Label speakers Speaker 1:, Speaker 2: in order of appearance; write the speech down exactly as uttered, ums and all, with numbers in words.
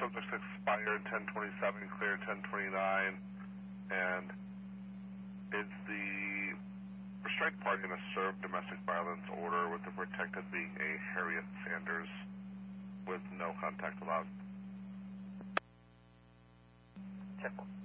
Speaker 1: subjects expired ten twenty-seven, clear ten twenty-nine, and is the restraint party going to serve domestic violence order with the protected being a Harriet Sanders with no contact allowed?
Speaker 2: Temple.